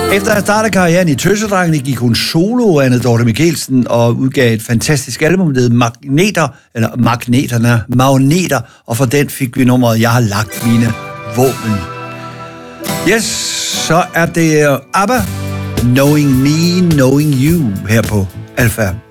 Efter at starte karrieren i Tøsedrengene gik hun solo, Anne Dorthe Michelsen, og udgav et fantastisk album, der hedder Magneter, og for den fik vi nummeret Jeg har lagt mine våben. Yes, så er det ABBA, Knowing Me, Knowing You, her på Alpha.